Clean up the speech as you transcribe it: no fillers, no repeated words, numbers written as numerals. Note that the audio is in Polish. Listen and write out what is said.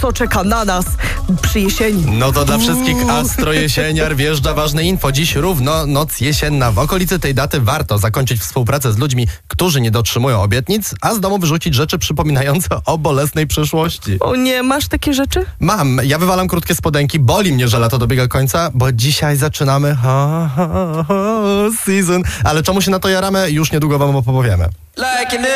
co czeka na nas przy jesieni. No to dla wszystkich astrojesieniar wjeżdża ważne info. Dziś równo noc jesienna. W okolicy tej daty warto zakończyć współpracę z ludźmi, którzy nie dotrzymują obietnic, a z domu wyrzucić rzeczy przypominające o bolesnej przeszłości. O nie, masz takie rzeczy? Mam. Ja wywalam krótkie spodenki. Boli mnie, że lato dobiega końca, bo dzisiaj zaczynamy season. Ale czemu się na to jaramy? Już niedługo wam opowiemy.